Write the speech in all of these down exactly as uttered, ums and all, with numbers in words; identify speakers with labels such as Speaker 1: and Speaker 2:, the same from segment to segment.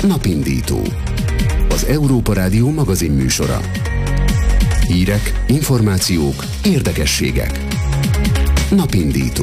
Speaker 1: Napindító. Az Európa Rádió magazinműsora. Hírek, információk, érdekességek. Napindító.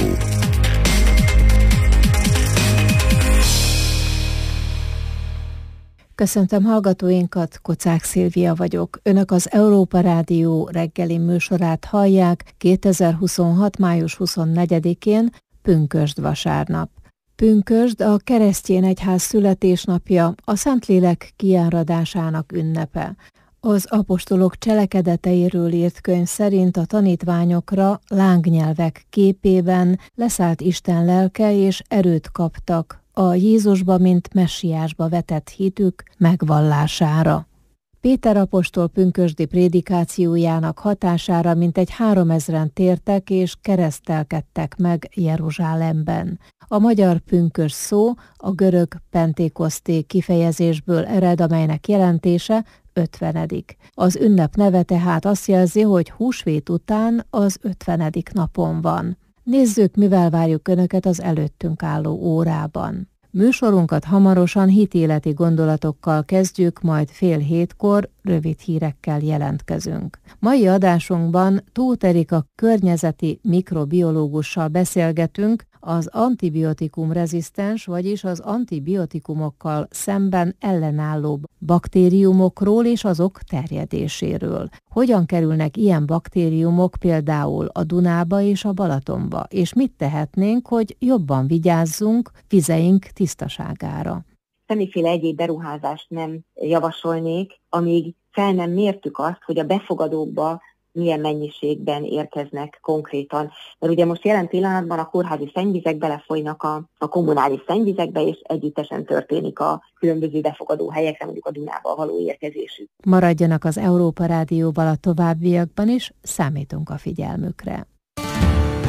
Speaker 2: Köszöntöm hallgatóinkat, Kocák Szilvia vagyok. Önök az Európa Rádió reggeli műsorát hallják kétezer-huszonhat. május huszonnegyedikén, pünkösd vasárnap. Pünkösd a keresztény egyház születésnapja, a Szentlélek kiáradásának ünnepe. Az apostolok cselekedeteiről írt könyv szerint a tanítványokra lángnyelvek képében leszállt Isten lelke, és erőt kaptak a Jézusba, mint messiásba vetett hitük megvallására. Péter apostol pünkösdi prédikációjának hatására mintegy háromezren tértek és keresztelkedtek meg Jeruzsálemben. A magyar pünkösd szó a görög pentékoszté kifejezésből ered, amelynek jelentése ötvenedik. Az ünnep neve tehát azt jelzi, hogy húsvét után az ötvenedik napon van. Nézzük, mivel várjuk Önöket az előttünk álló órában. Műsorunkat hamarosan hitéleti gondolatokkal kezdjük, majd fél hétkor rövid hírekkel jelentkezünk. Mai adásunkban Tóth Erika környezeti mikrobiológussal beszélgetünk az antibiotikum rezisztens, vagyis az antibiotikumokkal szemben ellenálló baktériumokról és azok terjedéséről. Hogyan kerülnek ilyen baktériumok például a Dunába és a Balatonba, és mit tehetnénk, hogy jobban vigyázzunk vizeink tisztaságára?
Speaker 3: Semmiféle egyéb beruházást nem javasolnék, amíg fel nem mértük azt, hogy a befogadókba milyen mennyiségben érkeznek konkrétan. Mert ugye most jelen pillanatban a kórházi szennyvizek belefolynak a, a kommunális szennyvizekbe, és együttesen történik a különböző befogadó helyekre, mondjuk a Dunába való érkezésük.
Speaker 2: Maradjanak az Európa Rádióval a továbbiakban is, számítunk a figyelmükre.